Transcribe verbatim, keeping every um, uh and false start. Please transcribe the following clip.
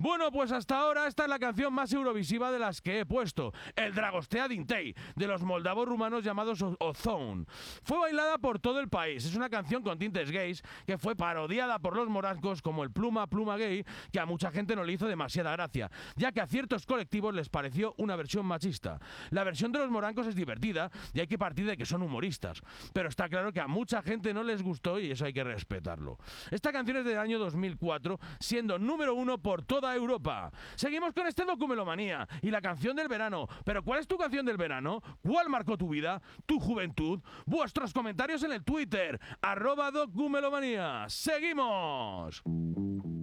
Bueno, pues hasta ahora esta es la canción más eurovisiva de las que he puesto, el Dragostea Dintei, de los moldavos rumanos llamados Ozone. Fue bailada por todo el país, es una canción con tintes gays que fue parodiada por los morancos como el Pluma Pluma Gay, que a mucha gente no le hizo demasiada gracia, ya que a ciertos colectivos les pareció una versión machista. La versión de los morancos es divertida y hay que partir de que son humoristas, pero está claro que a mucha gente no les gustó y eso hay que respetarlo. Esta canción es del año dos mil cuatro, siendo número uno por toda Europa. Seguimos con este Documelomanía y la canción del verano. ¿Pero cuál es tu canción del verano? ¿Cuál marcó tu vida? ¿Tu juventud? Vuestros comentarios en el Twitter, arroba Documelomanía. ¡Seguimos!